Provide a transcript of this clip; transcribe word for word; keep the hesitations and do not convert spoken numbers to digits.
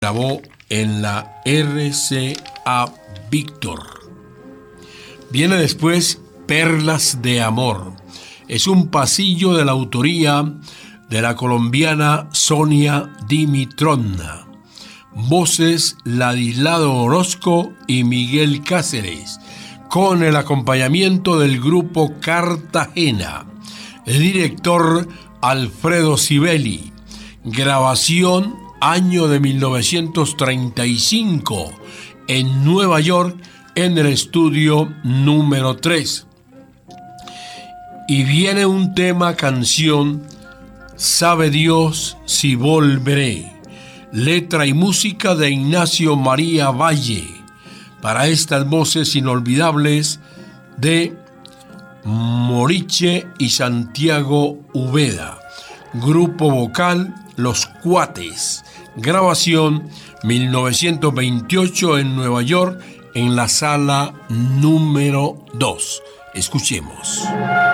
grabó en la R C A Víctor. Viene después Perlas de Amor. Es un pasillo de la autoría de la colombiana Sonia Dimitrovna. Voces Ladislao Orozco y Miguel Cáceres, con el acompañamiento del grupo Cartagena. El director Alfredo Sibeli. Grabación año de mil novecientos treinta y cinco en Nueva York, en el estudio número tres. Y viene un tema canción, Sabe Dios si volveré. Letra y música de Ignacio María Valle, para estas voces inolvidables de Moriche y Santiago Ubeda. Grupo vocal Los Cuates. Grabación mil novecientos veintiocho en Nueva York, en la sala número dos. Escuchemos.